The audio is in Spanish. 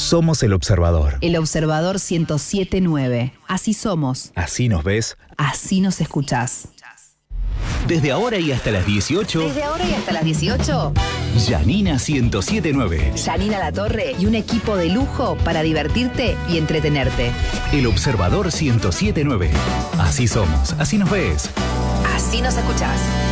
Somos El Observador. El Observador 107.9. Así somos. Así nos ves. Así nos escuchás. Desde ahora y hasta las 18. Desde ahora y hasta las 18. Janina 107.9. Janina Latorre y un equipo de lujo para divertirte y entretenerte. El Observador 107.9. Así somos. Así nos ves. Así nos escuchás.